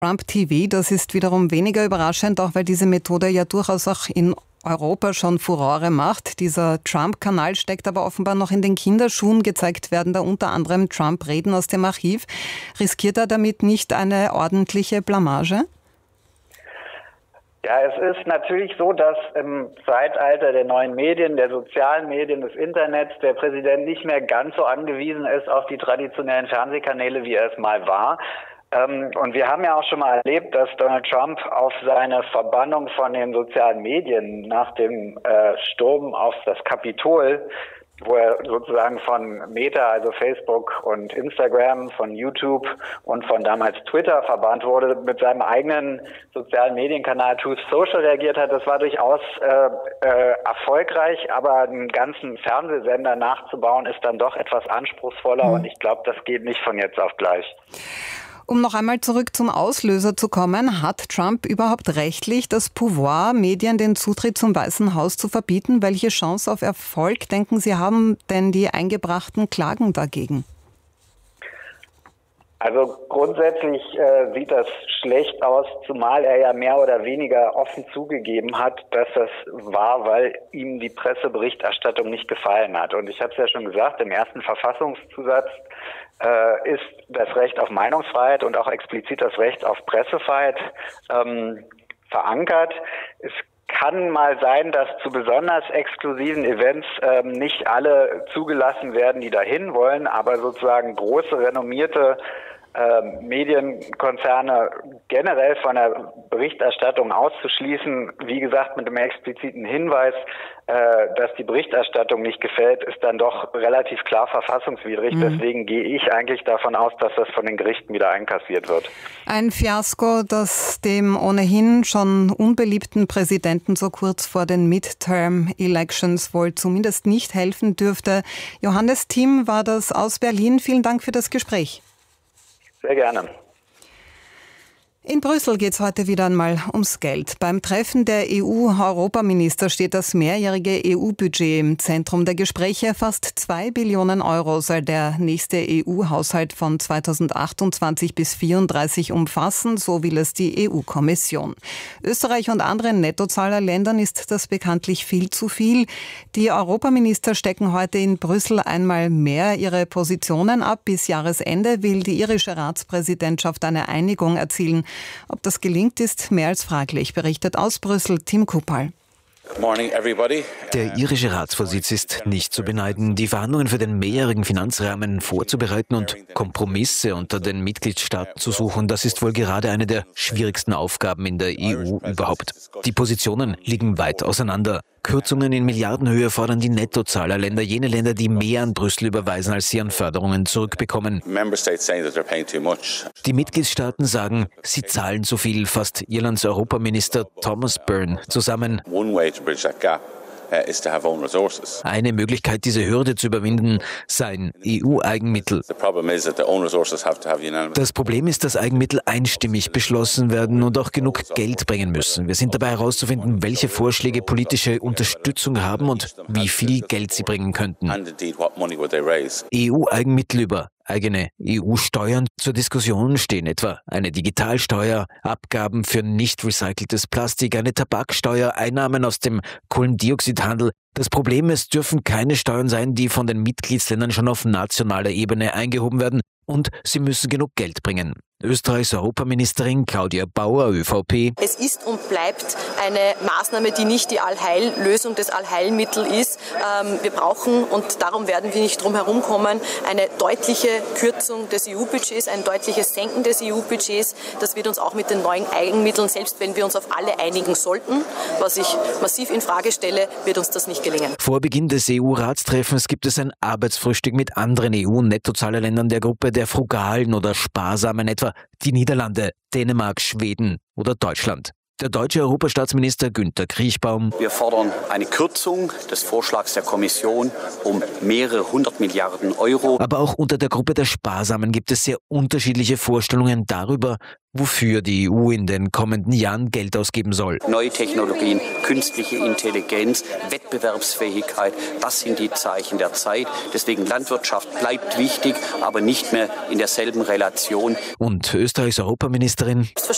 Trump TV, das ist wiederum weniger überraschend, auch weil diese Methode ja durchaus auch in Europa schon Furore macht. Dieser Trump-Kanal steckt aber offenbar noch in den Kinderschuhen. Gezeigt werden da unter anderem Trump-Reden aus dem Archiv. Riskiert er damit nicht eine ordentliche Blamage? Ja, es ist natürlich so, dass im Zeitalter der neuen Medien, der sozialen Medien, des Internets, der Präsident nicht mehr ganz so angewiesen ist auf die traditionellen Fernsehkanäle, wie er es mal war. Und wir haben ja auch schon mal erlebt, dass Donald Trump auf seine Verbannung von den sozialen Medien nach dem Sturm auf das Kapitol, wo er sozusagen von Meta, also Facebook und Instagram, von YouTube und von damals Twitter verbannt wurde, mit seinem eigenen sozialen Medienkanal Truth Social reagiert hat. Das war durchaus erfolgreich, aber einen ganzen Fernsehsender nachzubauen, ist dann doch etwas anspruchsvoller und ich glaube, das geht nicht von jetzt auf gleich. Um noch einmal zurück zum Auslöser zu kommen, hat Trump überhaupt rechtlich das Pouvoir, Medien den Zutritt zum Weißen Haus zu verbieten? Welche Chance auf Erfolg, denken Sie, haben denn die eingebrachten Klagen dagegen? Also grundsätzlich sieht das schlecht aus, zumal er ja mehr oder weniger offen zugegeben hat, dass das war, weil ihm die Presseberichterstattung nicht gefallen hat. Und ich habe es ja schon gesagt, im ersten Verfassungszusatz ist das Recht auf Meinungsfreiheit und auch explizit das Recht auf Pressefreiheit verankert. Es kann mal sein, dass zu besonders exklusiven Events nicht alle zugelassen werden, die dahin wollen, aber sozusagen große, renommierte Medienkonzerne generell von der Berichterstattung auszuschließen, wie gesagt mit dem expliziten Hinweis, dass die Berichterstattung nicht gefällt, ist dann doch relativ klar verfassungswidrig. Deswegen gehe ich eigentlich davon aus, dass das von den Gerichten wieder einkassiert wird. Ein Fiasko, das dem ohnehin schon unbeliebten Präsidenten so kurz vor den Midterm-Elections wohl zumindest nicht helfen dürfte. Johannes Thiem war das aus Berlin. Vielen Dank für das Gespräch. Sehr gerne. In Brüssel geht es heute wieder einmal ums Geld. Beim Treffen der EU-Europaminister steht das mehrjährige EU-Budget im Zentrum der Gespräche. Fast 2 Billionen Euro soll der nächste EU-Haushalt von 2028 bis 2034 umfassen, so will es die EU-Kommission. Österreich und anderen Nettozahlerländern ist das bekanntlich viel zu viel. Die Europaminister stecken heute in Brüssel einmal mehr ihre Positionen ab. Bis Jahresende will die irische Ratspräsidentschaft eine Einigung erzielen. Ob das gelingt, ist mehr als fraglich, berichtet aus Brüssel Tim Kupal. Der irische Ratsvorsitz ist nicht zu beneiden. Die Verhandlungen für den mehrjährigen Finanzrahmen vorzubereiten und Kompromisse unter den Mitgliedstaaten zu suchen, das ist wohl gerade eine der schwierigsten Aufgaben in der EU überhaupt. Die Positionen liegen weit auseinander. Kürzungen in Milliardenhöhe fordern die Nettozahlerländer, jene Länder, die mehr an Brüssel überweisen, als sie an Förderungen zurückbekommen. Die Mitgliedstaaten sagen, sie zahlen zu viel, fasst Irlands Europaminister Thomas Byrne zusammen. Eine Möglichkeit, diese Hürde zu überwinden, seien EU-Eigenmittel. Das Problem ist, dass Eigenmittel einstimmig beschlossen werden und auch genug Geld bringen müssen. Wir sind dabei herauszufinden, welche Vorschläge politische Unterstützung haben und wie viel Geld sie bringen könnten. EU-Eigenmittel über eigene EU-Steuern zur Diskussion stehen, etwa eine Digitalsteuer, Abgaben für nicht recyceltes Plastik, eine Tabaksteuer, Einnahmen aus dem Kohlendioxidhandel. Das Problem, es dürfen keine Steuern sein, die von den Mitgliedsländern schon auf nationaler Ebene eingehoben werden, und sie müssen genug Geld bringen. Österreichs Europaministerin Claudia Bauer, ÖVP. Es ist und bleibt eine Maßnahme, die nicht die Allheillösung des Allheilmittel ist. Wir brauchen, und darum werden wir nicht drum herum kommen, eine deutliche Kürzung des EU-Budgets, ein deutliches Senken des EU-Budgets. Das wird uns auch mit den neuen Eigenmitteln, selbst wenn wir uns auf alle einigen sollten, was ich massiv in Frage stelle, wird uns das nicht gelingen. Vor Beginn des EU-Ratstreffens gibt es ein Arbeitsfrühstück mit anderen EU-Nettozahlerländern der Gruppe der Frugalen oder Sparsamen, etwa die Niederlande, Dänemark, Schweden oder Deutschland. Der deutsche Europastaatsminister Günther Kriechbaum. Wir fordern eine Kürzung des Vorschlags der Kommission um mehrere 100 Milliarden Euro. Aber auch unter der Gruppe der Sparsamen gibt es sehr unterschiedliche Vorstellungen darüber, wofür die EU in den kommenden Jahren Geld ausgeben soll. Neue Technologien, künstliche Intelligenz, Wettbewerbsfähigkeit, das sind die Zeichen der Zeit. Deswegen Landwirtschaft bleibt wichtig, aber nicht mehr in derselben Relation. Und Österreichs Europaministerin.